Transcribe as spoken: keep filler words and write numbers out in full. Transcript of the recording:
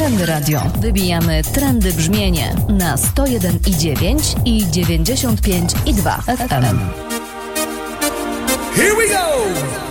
Trendy Radio. Wybijamy trendy brzmienie na sto jeden i dziewięć i dziewięćdziesiąt pięć i dwa F M. Here we go!